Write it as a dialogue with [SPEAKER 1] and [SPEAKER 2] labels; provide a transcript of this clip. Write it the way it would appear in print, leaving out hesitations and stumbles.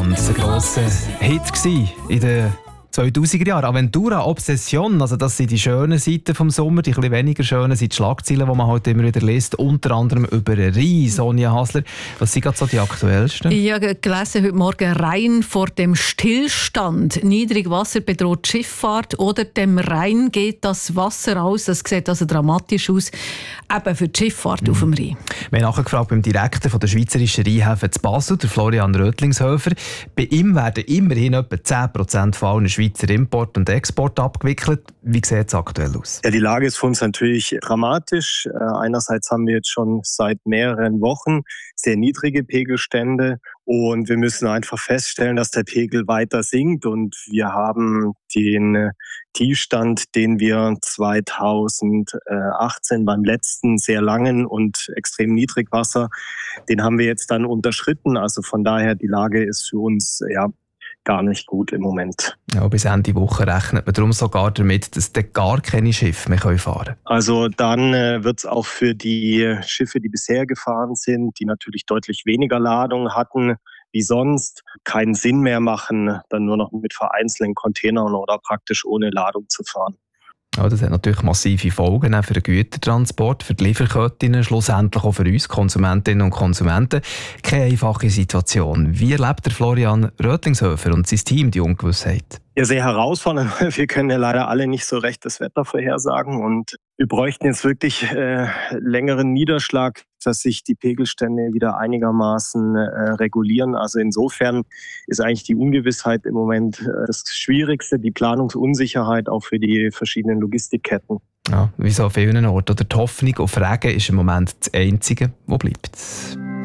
[SPEAKER 1] ganz ein grosser Hit in den 2000er Jahren. Aventura, Obsession, also das sind die schönen Seiten vom Sommer, die etwas weniger schönen sind die Schlagzeilen, die man heute immer wieder liest, unter anderem über den Rhein. Sonja Hasler, was sind gerade so die aktuellsten?
[SPEAKER 2] Ich habe gelesen heute Morgen, Rhein vor dem Stillstand. Niedrigwasser bedroht die Schifffahrt oder dem Rhein geht das Wasser aus. Das sieht also dramatisch aus, eben für die Schifffahrt auf dem Rhein.
[SPEAKER 1] Wir haben nachgefragt beim Direktor von der Schweizerischen Rheinhäfen zu Basel, der Florian Rötlingshöfer. Bei ihm werden immerhin etwa 10% von allen Schweizer Import und Export abgewickelt. Wie sieht es aktuell aus?
[SPEAKER 3] Ja, die Lage ist für uns natürlich dramatisch. Einerseits haben wir jetzt schon seit mehreren Wochen sehr niedrige Pegelstände und wir müssen einfach feststellen, dass der Pegel weiter sinkt und wir haben den Tiefstand, den wir 2018 beim letzten sehr langen und extrem Niedrigwasser, den haben wir jetzt dann unterschritten. Also von daher, die Lage ist für uns gar nicht gut im Moment.
[SPEAKER 1] Ja, bis Ende Woche rechnet man darum sogar damit, dass dann gar keine Schiffe mehr fahren können.
[SPEAKER 3] Also dann wird es auch für die Schiffe, die bisher gefahren sind, die natürlich deutlich weniger Ladung hatten wie sonst, keinen Sinn mehr machen, dann nur noch mit vereinzelten Containern oder praktisch ohne Ladung zu fahren.
[SPEAKER 1] Ja, das hat natürlich massive Folgen auch für den Gütertransport, für die Lieferketten, schlussendlich auch für uns Konsumentinnen und Konsumenten. Keine einfache Situation. Wie erlebt der Florian Rötlingshöfer und sein Team die Ungewissheit?
[SPEAKER 3] Ja, sehr herausfordernd. Wir können ja leider alle nicht so recht das Wetter vorhersagen und wir bräuchten jetzt wirklich längeren Niederschlag, dass sich die Pegelstände wieder einigermaßen regulieren. Also insofern ist eigentlich die Ungewissheit im Moment das Schwierigste, die Planungsunsicherheit auch für die verschiedenen Logistikketten.
[SPEAKER 1] Ja, wie so an vielen Orten. Die Hoffnung auf Regen ist im Moment das Einzige, was bleibt.